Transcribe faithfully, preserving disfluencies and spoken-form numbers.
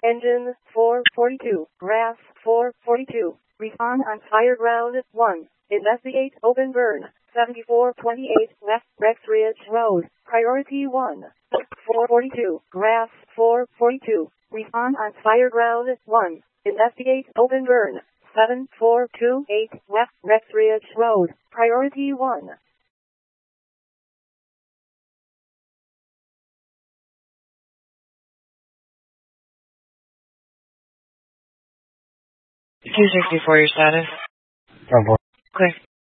Engine four forty-two. Grass four forty-two. Respond on fire ground one. Investigate open burn. seventy-four twenty-eight West Rex Ridge Road. Priority one. four forty-two. Grass four forty-two. Respond on fire ground one. Investigate open burn. seven four two eight West Rex Ridge Road. Priority one. two sixty-four, your status? Oh boy. Clear.